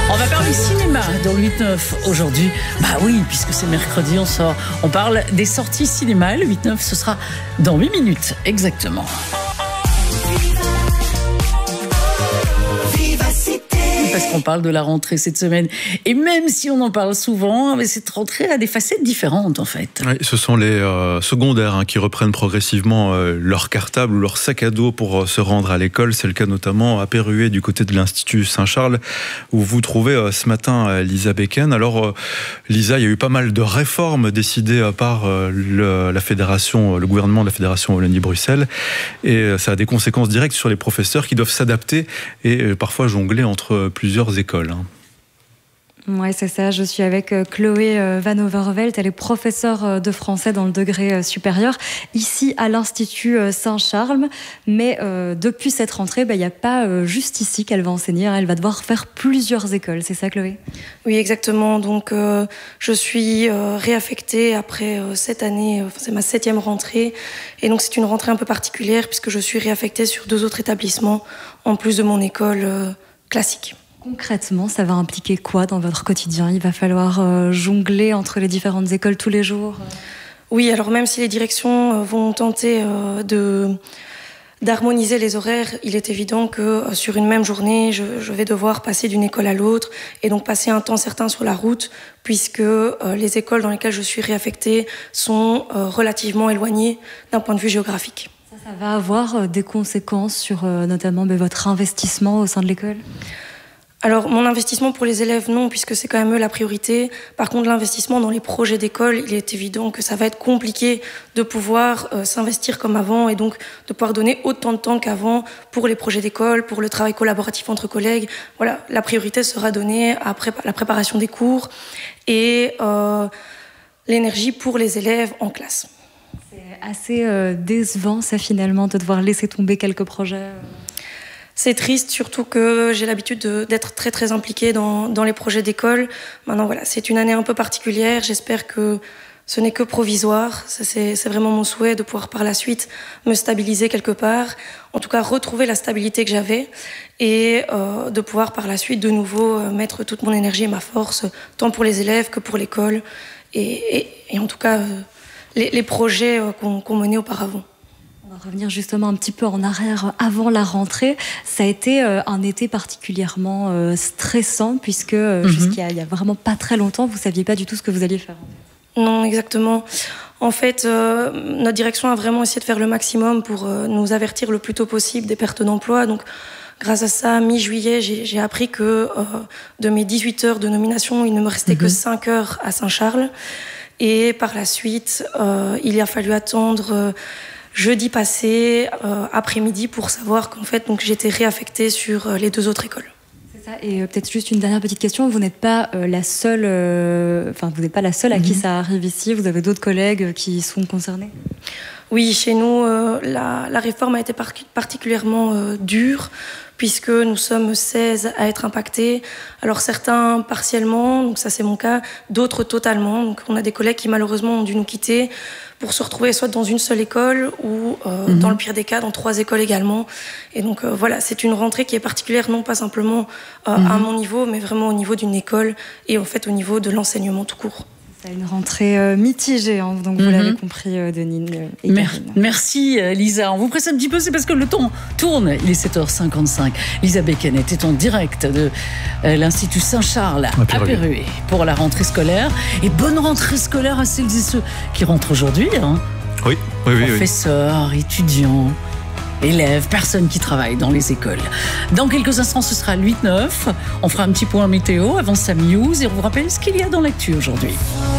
On va parler cinéma dans le 8-9 aujourd'hui. Bah oui, puisque c'est mercredi, on parle des sorties cinéma. Le 8-9, ce sera dans 8 minutes, exactement. Parce qu'on parle de la rentrée cette semaine. Et même si on en parle souvent, mais cette rentrée a des facettes différentes en fait. Oui, ce sont les secondaires qui reprennent progressivement leur cartable ou leur sac à dos pour se rendre à l'école. C'est le cas notamment à Pérué, du côté de l'Institut Saint-Charles, où vous trouvez ce matin Lisa Becken. Alors Lisa, il y a eu pas mal de réformes décidées par la fédération, le gouvernement de la Fédération Wallonie-Bruxelles. Et ça a des conséquences directes sur les professeurs qui doivent s'adapter et parfois jongler entre plusieurs écoles. Oui, c'est ça. Je suis avec Chloé Van Overveld. Elle est professeure de français dans le degré supérieur, ici à l'Institut Saint-Charles. Mais depuis cette rentrée, il n'y a pas juste ici qu'elle va enseigner. Elle va devoir faire plusieurs écoles. C'est ça, Chloé ? Oui, exactement. Donc, je suis réaffectée après cette année. C'est ma 7e rentrée. Et donc, c'est une rentrée un peu particulière puisque je suis réaffectée sur 2 autres établissements en plus de mon école classique. Concrètement, ça va impliquer quoi dans votre quotidien ? Il va falloir jongler entre les différentes écoles tous les jours ? Oui, alors même si les directions vont tenter d'harmoniser les horaires, il est évident que sur une même journée, je vais devoir passer d'une école à l'autre et donc passer un temps certain sur la route puisque les écoles dans lesquelles je suis réaffectée sont relativement éloignées d'un point de vue géographique. Ça va avoir des conséquences sur notamment votre investissement au sein de l'école ? Alors, mon investissement pour les élèves, non, puisque c'est quand même eux la priorité. Par contre, l'investissement dans les projets d'école, il est évident que ça va être compliqué de pouvoir s'investir comme avant et donc de pouvoir donner autant de temps qu'avant pour les projets d'école, pour le travail collaboratif entre collègues. Voilà, la priorité sera donnée à la préparation des cours et l'énergie pour les élèves en classe. C'est assez décevant, ça, finalement, de devoir laisser tomber quelques projets. C'est triste, surtout que j'ai l'habitude d'être très très impliquée dans les projets d'école. Maintenant, voilà, c'est une année un peu particulière. J'espère que ce n'est que provisoire. C'est vraiment mon souhait de pouvoir par la suite me stabiliser quelque part. En tout cas, retrouver la stabilité que j'avais et de pouvoir par la suite de nouveau mettre toute mon énergie et ma force, tant pour les élèves que pour l'école. Et en tout cas, les projets qu'on menait auparavant. On va revenir justement un petit peu en arrière avant la rentrée. Ça a été un été particulièrement stressant puisque jusqu'il y a vraiment pas très longtemps, vous ne saviez pas du tout ce que vous alliez faire. Non, exactement. En fait, notre direction a vraiment essayé de faire le maximum pour nous avertir le plus tôt possible des pertes d'emploi. Donc, grâce à ça, mi-juillet, j'ai appris que de mes 18 heures de nomination, il ne me restait que 5 heures à Saint-Charles. Et par la suite, il a fallu attendre jeudi passé, après-midi, pour savoir qu'en fait, donc, j'étais réaffectée sur les 2 autres écoles. C'est ça. Et peut-être juste une dernière petite question. Vous n'êtes pas la seule, vous n'êtes pas la seule à qui ça arrive ici. Vous avez d'autres collègues qui sont concernés ? Oui, chez nous, la réforme a été particulièrement dure, puisque nous sommes 16 à être impactés. Alors certains partiellement, donc ça c'est mon cas, d'autres totalement. Donc on a des collègues qui malheureusement ont dû nous quitter pour se retrouver soit dans une seule école ou dans le pire des cas, dans 3 écoles également. Et donc voilà, c'est une rentrée qui est particulière, non pas simplement à mon niveau, mais vraiment au niveau d'une école et en fait au niveau de l'enseignement tout court. C'est une rentrée mitigée, donc vous l'avez compris, Denis et Karine. Merci Lisa. On vous presse un petit peu, c'est parce que le temps tourne. Il est 7h55. Lisa Becken était en direct de l'Institut Saint-Charles à Pérué pour la rentrée scolaire. Et bonne rentrée scolaire à celles et ceux qui rentrent aujourd'hui. Oui. Professeurs, étudiants, élèves, personnes qui travaillent dans les écoles. Dans quelques instants, ce sera le 8-9. On fera un petit point météo avant sa news et on vous rappelle ce qu'il y a dans l'actu aujourd'hui.